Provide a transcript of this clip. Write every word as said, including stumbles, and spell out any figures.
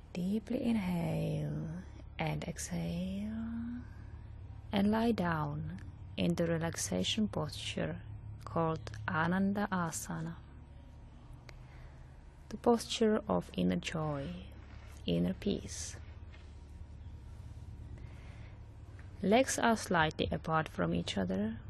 Deeply inhale and exhale, and lie down in the relaxation posture called Ananda Asana, the posture of inner joy, inner peace. Legs are slightly apart from each other,